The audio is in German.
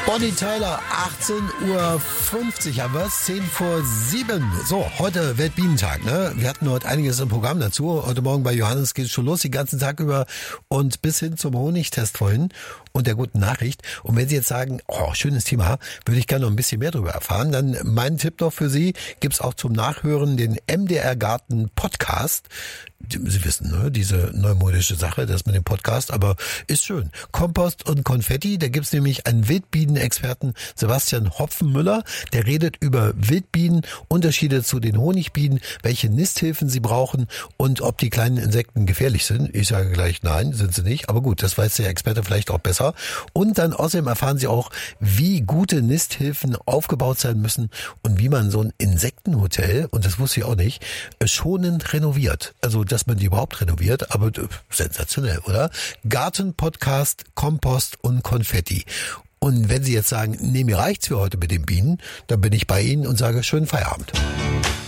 Bonnie Tyler, 18:50 Uhr haben wir es, 6:10. So, heute Weltbienentag, ne? Wir hatten heute einiges im Programm dazu. Heute Morgen bei Johannes geht es schon los, den ganzen Tag über und bis hin zum Honigtest vorhin und der guten Nachricht. Und wenn Sie jetzt sagen, oh, schönes Thema, würde ich gerne noch ein bisschen mehr darüber erfahren, dann mein Tipp noch für Sie, gibt's auch zum Nachhören den MDR Garten Podcast. Sie wissen, ne, diese neumodische Sache, das mit dem Podcast, aber ist schön. Kompost und Konfetti, da gibt's nämlich einen Wildbienenexperten, Sebastian Hopfenmüller, der redet über Wildbienen, Unterschiede zu den Honigbienen, welche Nisthilfen sie brauchen und ob die kleinen Insekten gefährlich sind. Ich sage gleich, nein, sind sie nicht, aber gut, das weiß der Experte vielleicht auch besser. Und dann außerdem erfahren Sie auch, wie gute Nisthilfen aufgebaut sein müssen und wie man so ein Insektenhotel, und das wusste ich auch nicht, schonend renoviert. Also, dass man die überhaupt renoviert, aber sensationell, oder? Gartenpodcast, Kompost und Konfetti. Und wenn Sie jetzt sagen, nee, mir reicht's für heute mit den Bienen, dann bin ich bei Ihnen und sage schönen Feierabend.